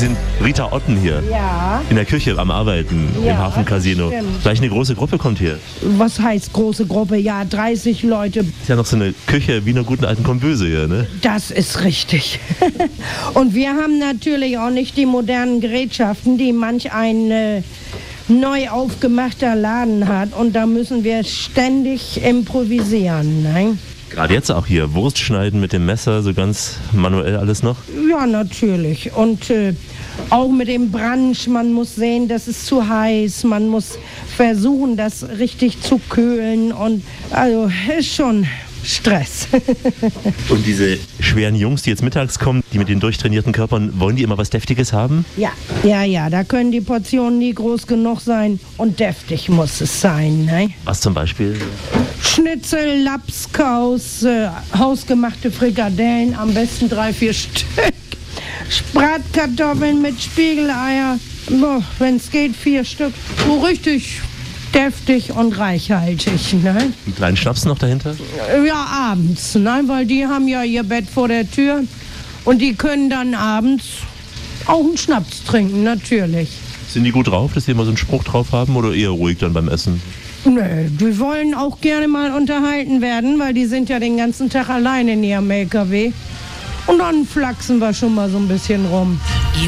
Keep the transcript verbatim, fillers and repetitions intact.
sind Rita Otten hier. Ja. In der Küche am Arbeiten, Ja, im Hafencasino. stimmt. Gleich eine große Gruppe kommt hier. Was heißt große Gruppe? Ja, dreißig Leute. Ist ja noch so eine Küche wie in einer guten alten Kombüse hier, ne? Das ist richtig. Und wir haben natürlich auch nicht die modernen Gerätschaften, die manch ein äh, neu aufgemachter Laden hat. Und da müssen wir ständig improvisieren. Ne? Gerade jetzt auch hier, Wurst schneiden mit dem Messer, so ganz manuell alles noch. Ja, natürlich. Und äh, auch mit dem Branch, man muss sehen, das ist zu heiß. Man muss versuchen, das richtig zu kühlen. Und also ist schon Stress. Und diese schweren Jungs, die jetzt mittags kommen, die mit den durchtrainierten Körpern, wollen die immer was Deftiges haben? Ja, ja, ja, da können die Portionen nie groß genug sein und deftig muss es sein. Ne? Was zum Beispiel? Schnitzel, Lapskaus, äh, hausgemachte Frikadellen, am besten drei, vier Stück. Bratkartoffeln mit Spiegeleier, wenn es geht, vier Stück. So richtig deftig und reichhaltig. Ne? Einen kleinen Schnaps noch dahinter? Ja, abends, ne? Weil die haben ja ihr Bett vor der Tür und die können dann abends auch einen Schnaps trinken, natürlich. Sind die gut drauf, dass sie immer so einen Spruch drauf haben oder eher ruhig dann beim Essen? Nö, die wollen auch gerne mal unterhalten werden, weil die sind ja den ganzen Tag allein in ihrem L K W. Und dann flachsen wir schon mal so ein bisschen rum.